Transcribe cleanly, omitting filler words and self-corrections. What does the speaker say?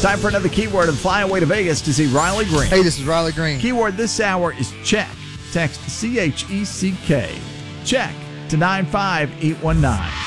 Time for another keyword and fly away to Vegas to see Riley Green. Hey, this is Riley Green. Keyword this hour is check. Text CHECK. Check to 95819.